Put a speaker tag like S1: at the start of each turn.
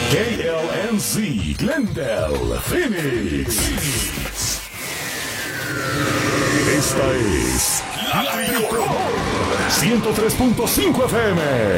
S1: KLNZ Glendale, Phoenix. Esta es La Tricolor 103.5 FM.